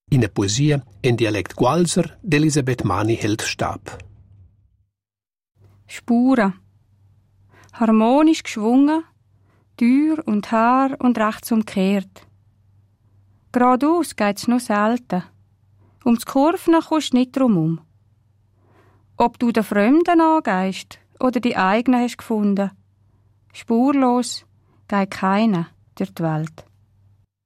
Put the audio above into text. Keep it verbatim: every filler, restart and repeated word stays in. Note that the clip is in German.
In der Poesie in Dialekt Gualser d'Elisabeth Mani hält Stab. Spuren. Harmonisch geschwungen, Tür und Haar und rechts umkehrt. Geradeaus geht's noch selten. Ums Kurven kommst du nicht drumum. Ob du den Fremden angehst oder die eigenen hast gefunden, spurlos geht keiner durch die Welt.